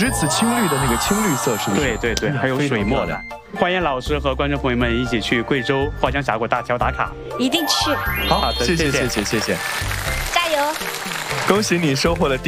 石子青绿的那个青绿色，是不是？ 对对对，还有水墨的。欢迎老师和观众朋友们一起去贵州花江峡谷大桥打卡， 一定去。 好， 的， 谢谢， 加油！ 恭喜你收获了